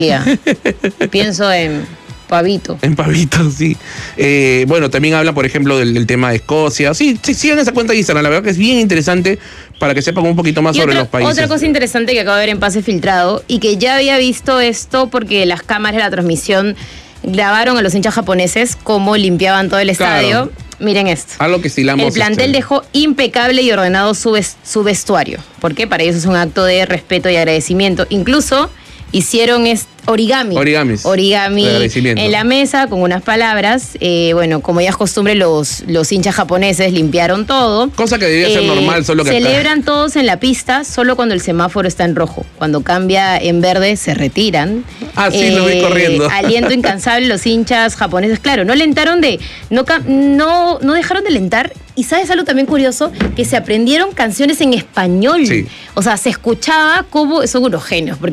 Pienso en Pavito. En Pavito, sí. Bueno, también hablan, por ejemplo, del tema de Escocia. Sí, sigan esa cuenta de Instagram. La verdad que es bien interesante para que sepan un poquito más sobre los países. Otra cosa interesante que acabo de ver en Pase Filtrado y que ya había visto esto porque las cámaras de la transmisión grabaron a los hinchas japoneses cómo limpiaban todo el estadio. Claro. Miren esto. Algo que estilamos. El plantel dejó impecable y ordenado su vestuario. Porque para ellos es un acto de respeto y agradecimiento. Incluso hicieron Origamis en la mesa con unas palabras. Bueno, como ya es costumbre, los hinchas japoneses limpiaron todo. Cosa que debería ser normal, solo que celebran todos en la pista, solo cuando el semáforo está en rojo. Cuando cambia en verde, se retiran. Ah, sí, lo vi corriendo. Aliento incansable, los hinchas japoneses. Claro, no alentaron no dejaron de alentar. Y ¿sabes algo también curioso? Que se aprendieron canciones en español. Sí. O sea, se escuchaba como... Son unos genios, porque